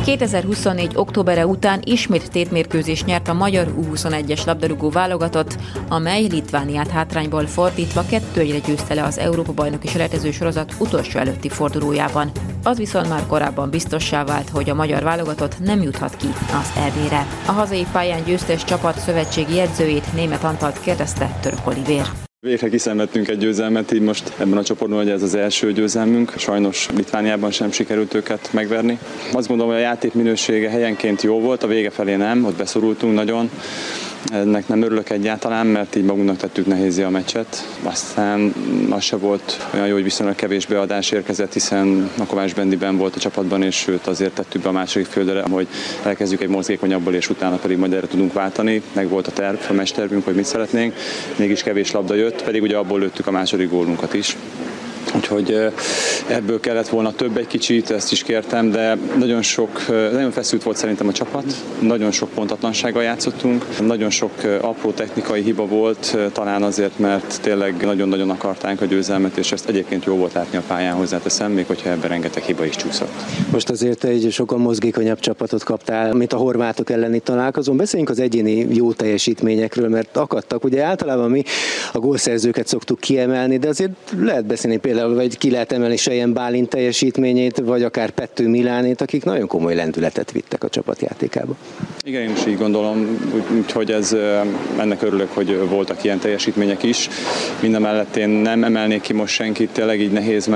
2024. októbere után ismét tétmérkőzést nyert a magyar U21-es labdarúgó válogatott, amely Litvániát hátrányból fordítva 2-1-re győzte le az Európa-bajnoki selejtező sorozat utolsó előtti fordulójában. Az viszont már korábban biztossá vált, hogy a magyar válogatott nem juthat ki az EB-re. A hazai pályán győztes csapat szövetségi edzőjét, Németh Antalt kérdezte Török Olivér. Végre kiszenvedtünk egy győzelmet, így most ebben a csoportban, hogy ez az első győzelmünk. Sajnos Litvániában sem sikerült őket megverni. Azt gondolom, hogy a játék minősége helyenként jó volt, a vége felé nem, ott beszorultunk nagyon. Ennek nem örülök egyáltalán, mert így magunknak tettük nehézzé a meccset. Aztán az se volt olyan jó, hogy viszonylag kevés beadás érkezett, hiszen a Kovács Bendiben volt a csapatban, és sőt azért tettük be a második félidőre, hogy elkezdjük egy mozgékonyabbból, és utána pedig majd erre tudunk váltani. Meg volt a terv, a mestervünk, hogy mit szeretnénk. Mégis kevés labda jött, pedig ugye abból lőttük a második gólunkat is. Úgyhogy ebből kellett volna több egy kicsit, ezt is kértem, de nagyon feszült volt szerintem a csapat, nagyon sok pontatlansággal játszottunk, nagyon sok apró technikai hiba volt, talán azért, mert tényleg nagyon-nagyon akartánk a győzelmet, és ezt egyébként jó volt látni a pályán, hozzáteszem, még hogyha ebben rengeteg hiba is csúszott. Most azért egy sokkal mozgékonyabb csapatot kaptál, mint a horvátok elleni találkozón. Beszéljünk az egyéni jó teljesítményekről, mert akadtak. Ugye általában mi a gólszerzőket szoktuk kiemelni, de azért lehet beszélni például, vagy ki lehet emelni Sejen Bálint teljesítményét, vagy akár Pettő Milánét, akik nagyon komoly lendületet vittek a csapatjátékába. Igen, én is így gondolom, úgyhogy ennek örülök, hogy voltak ilyen teljesítmények is. Mindemellett én nem emelnék ki most senkit, tényleg így nehéz,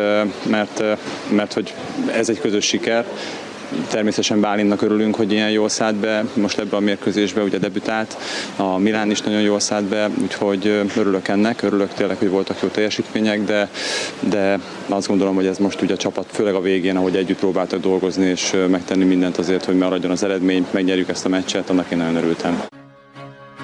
mert hogy ez egy közös siker. Természetesen Bálintnak örülünk, hogy ilyen jól szállt be, most ebbe a mérkőzésbe ugye debütált, a Milán is nagyon jól szállt be, úgyhogy örülök ennek, örülök tényleg, hogy voltak jó teljesítmények, de azt gondolom, hogy ez most ugye a csapat, főleg a végén, ahogy együtt próbáltak dolgozni és megtenni mindent azért, hogy maradjon az eredmény, megnyerjük ezt a meccset, annak én nagyon örültem.